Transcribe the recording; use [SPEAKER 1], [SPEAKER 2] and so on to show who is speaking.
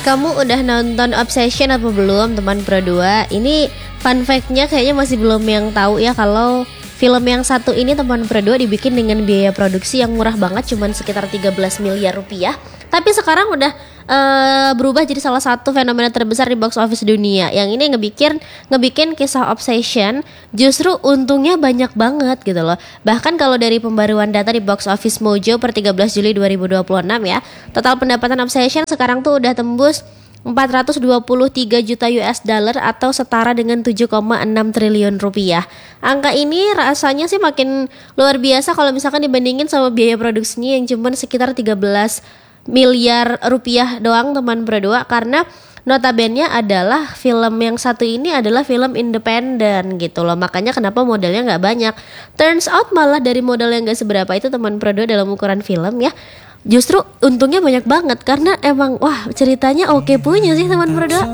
[SPEAKER 1] Kamu udah nonton Obsession apa belum teman Pro 2? Ini fun fact-nya kayaknya masih belum yang tahu ya kalau film yang satu ini teman Pro 2 dibikin dengan biaya produksi yang murah banget, cuman sekitar 13 miliar rupiah. Tapi sekarang udah berubah jadi salah satu fenomena terbesar di box office dunia. Yang ini ngebikin kisah Obsession justru untungnya banyak banget gitu loh. Bahkan kalau dari pembaruan data di Box Office Mojo per 13 Juli 2026 ya, total pendapatan Obsession sekarang tuh udah tembus 423 juta US dollar atau setara dengan 7,6 triliun rupiah. Angka ini rasanya sih makin luar biasa kalau misalkan dibandingin sama biaya produksinya yang cuma sekitar 13 miliar rupiah doang teman Pro 2, karena notabene adalah film yang satu ini adalah film independen gitu loh. Makanya kenapa modalnya nggak banyak. Turns out malah dari modal yang nggak seberapa itu teman Pro 2 dalam ukuran film ya, justru untungnya banyak banget karena emang wah ceritanya oke punya sih teman Pro 2.